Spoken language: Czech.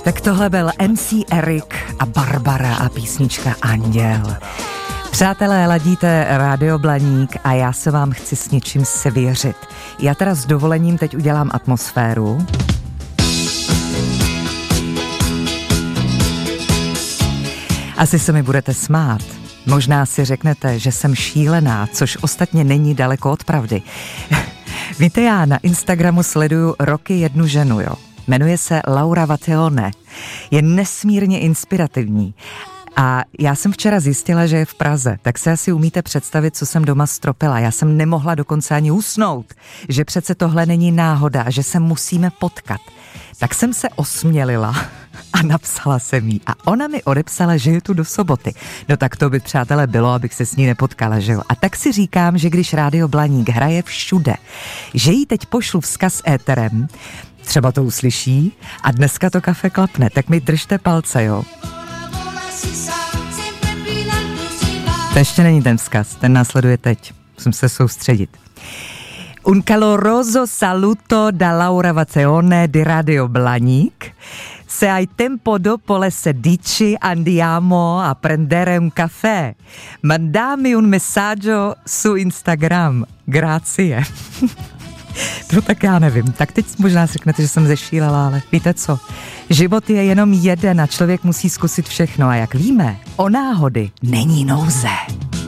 Tak tohle byl MC Erik a Barbara a písnička Anděl. Přátelé, ladíte Rádio Blaník a já se vám chci s něčím svěřit. Já teda s dovolením teď udělám atmosféru. Asi se mi budete smát. Možná si řeknete, že jsem šílená, což ostatně není daleko od pravdy. Víte, já na Instagramu sleduju roky jednu ženu, jo. Jmenuje se Laura Vateone. Je nesmírně inspirativní. A já jsem včera zjistila, že je v Praze, tak se asi umíte představit, co jsem doma stropila. Já jsem nemohla dokonce ani usnout, že přece tohle není náhoda a že se musíme potkat. Tak jsem se osmělila a napsala jsem jí. A ona mi odepsala, že je tu do soboty. No tak to by, přátelé, bylo, abych se s ní nepotkala, že jo? A tak si říkám, že když Rádio Blaník hraje všude, že jí teď pošlu vzkaz éterem, třeba to uslyší a dneska to kafe klapne, tak mi držte palce, jo? To ještě není ten vzkaz, ten následuje teď. Musím se soustředit. Un caloroso saluto da Laura Vateone di Radio Blaník. Se hai tempo dopo le 16 andiamo a prendere un caffè. Mandami un messaggio su Instagram. Grazie. No tak já nevím. Tak teď možná řeknete, že jsem zešílela, ale víte co? Život je jenom jeden a člověk musí zkusit všechno. A jak víme, o náhody není nouze.